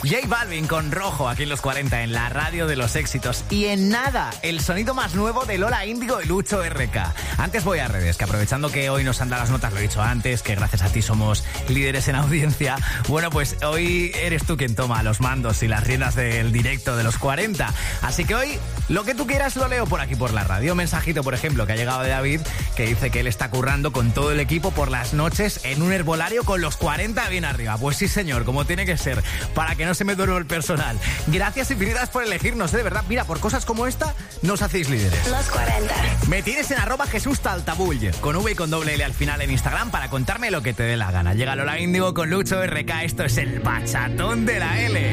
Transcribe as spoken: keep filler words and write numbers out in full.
J Balvin con Rojo aquí en los cuarenta, en la radio de los éxitos. Y en nada, el sonido más nuevo de Lola Índigo y Lucho R K. Antes voy a redes, que aprovechando que hoy nos han dado las notas, lo he dicho antes, que gracias a ti somos líderes en audiencia. Bueno, pues hoy eres tú quien toma los mandos y las riendas del directo de los cuarenta. Así que hoy, lo que tú quieras lo leo por aquí por la radio. Un mensajito, por ejemplo, que ha llegado de David, que dice que él está currando con todo el equipo por las noches en un herbolario con los cuarenta bien arriba. Pues sí, señor, como tiene que ser, para que no se me duerma el personal. Gracias infinitas por elegirnos, ¿eh? De verdad. Mira, por cosas como esta, no os hacéis líderes. Los cuarenta. Me tienes en arroba Jesús Taltabull, con V y con doble L al final en Instagram, para contarme lo que te dé la gana. Llega Lola Índigo con Lucho R K. Esto es el bachatón de la L.